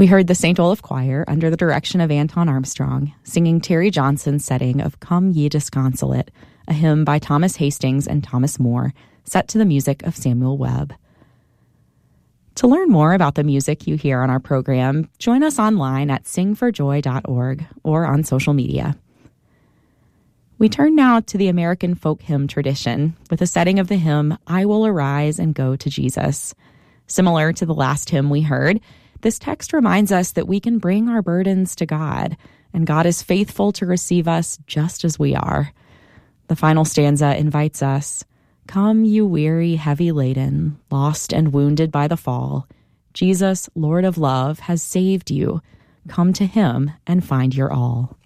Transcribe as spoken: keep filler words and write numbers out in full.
We heard the Saint Olaf Choir under the direction of Anton Armstrong singing Terry Johnson's setting of Come Ye Disconsolate, a hymn by Thomas Hastings and Thomas Moore, set to the music of Samuel Webb. To learn more about the music you hear on our program, join us online at sing for joy dot org or on social media. We turn now to the American folk hymn tradition with a setting of the hymn, I Will Arise and Go to Jesus. Similar to the last hymn we heard, this text reminds us that we can bring our burdens to God, and God is faithful to receive us just as we are. The final stanza invites us, Come, you weary, heavy laden, lost and wounded by the fall. Jesus, Lord of love, has saved you. Come to him and find your all.